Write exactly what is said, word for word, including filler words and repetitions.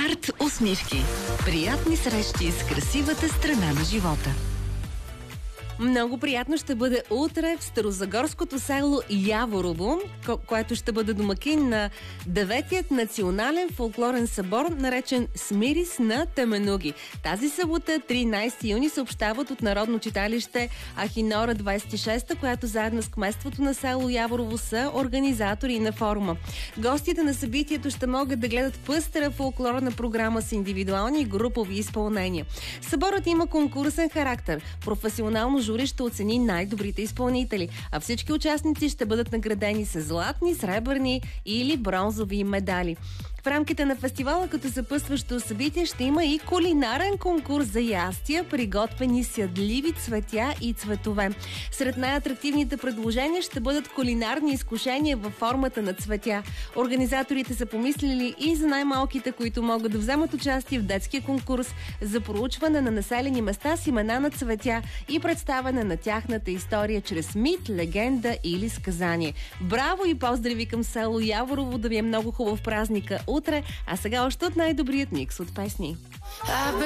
Арт усмивки. Приятни срещи с красивата страна на живота. Много приятно ще бъде утре в старозагорското село Яворово, което ще бъде домакин на деветият национален фолклорен събор, наречен Смирис на Теменуги. Тази събота, тринайсети юни, съобщават от Народно читалище Ахинора двайсет и шеста, която заедно с кметството на село Яворово са организатори на форума. Гостите на събитието ще могат да гледат пъстра фолклорна програма с индивидуални и групови изпълнения. Съборът има конкурсен характер. Професионално жури ще оцени най-добрите изпълнители, а всички участници ще бъдат наградени с златни, сребърни или бронзови медали. В рамките на фестивала като съпътстващо събитие ще има и кулинарен конкурс за ястия, приготвени с ядливи цветя и цветове. Сред най-атрактивните предложения ще бъдат кулинарни изкушения във формата на цветя. Организаторите са помислили и за най-малките, които могат да вземат участие в детския конкурс за проучване на населени места с имена на цветя и представяне на тяхната история чрез мит, легенда или сказание. Браво и поздрави към село Яворово, да ви е много хубав празника утре, а сега още от най-добрият микс от песни.